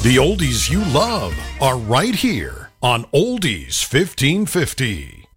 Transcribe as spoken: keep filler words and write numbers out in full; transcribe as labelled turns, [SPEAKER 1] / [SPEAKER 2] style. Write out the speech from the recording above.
[SPEAKER 1] The oldies you love are right here on Oldies fifteen fifty.